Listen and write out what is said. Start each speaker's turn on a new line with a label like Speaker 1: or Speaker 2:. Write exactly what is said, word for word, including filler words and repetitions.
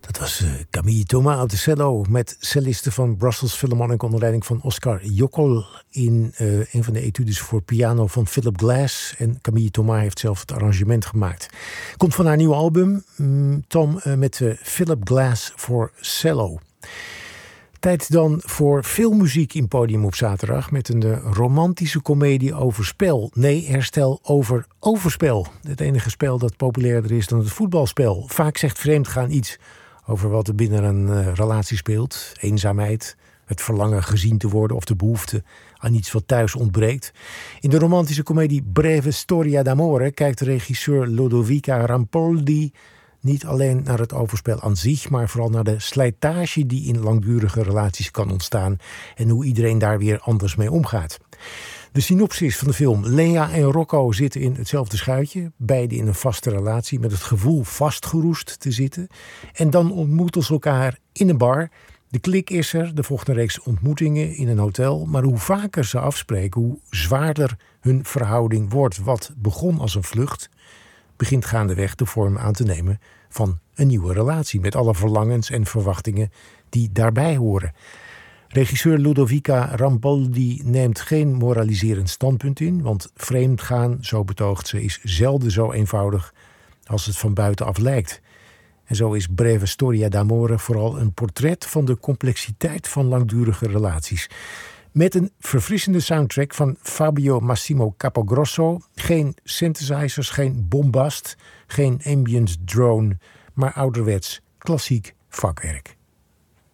Speaker 1: Dat was uh, Camille Thomas op de cello met cellisten van Brussels Philharmonic onder leiding van Oscar Jokol in uh, een van de etudes voor piano van Philip Glass. En Camille Thomas heeft zelf het arrangement gemaakt. Komt van haar nieuwe album, um, Tom, uh, met uh, Philip Glass voor cello. Tijd dan voor veel muziek in Podium op zaterdag met een uh, romantische komedie over spel. Nee, herstel over overspel. Het enige spel dat populairder is dan het voetbalspel. Vaak zegt vreemdgaan iets over wat er binnen een uh, relatie speelt. Eenzaamheid, het verlangen gezien te worden of de behoefte aan iets wat thuis ontbreekt. In de romantische komedie Breve Storia d'Amore kijkt regisseur Ludovica Rampoldi niet alleen naar het overspel aan zich, maar vooral naar de slijtage die in langdurige relaties kan ontstaan en hoe iedereen daar weer anders mee omgaat. De synopsis van de film: Lea en Rocco zitten in hetzelfde schuitje, beide in een vaste relatie met het gevoel vastgeroest te zitten. En dan ontmoeten ze elkaar in een bar. De klik is er, er volgt een reeks ontmoetingen in een hotel, maar hoe vaker ze afspreken, hoe zwaarder hun verhouding wordt. Wat begon als een vlucht, begint gaandeweg de vorm aan te nemen van een nieuwe relatie, met alle verlangens en verwachtingen die daarbij horen. Regisseur Ludovica Rampoldi neemt geen moraliserend standpunt in, want vreemdgaan, zo betoogt ze, is zelden zo eenvoudig als het van buitenaf lijkt. En zo is Breve Storia d'Amore vooral een portret van de complexiteit van langdurige relaties. Met een verfrissende soundtrack van Fabio Massimo Capogrosso. Geen synthesizers, geen bombast, geen ambient drone, maar ouderwets klassiek vakwerk.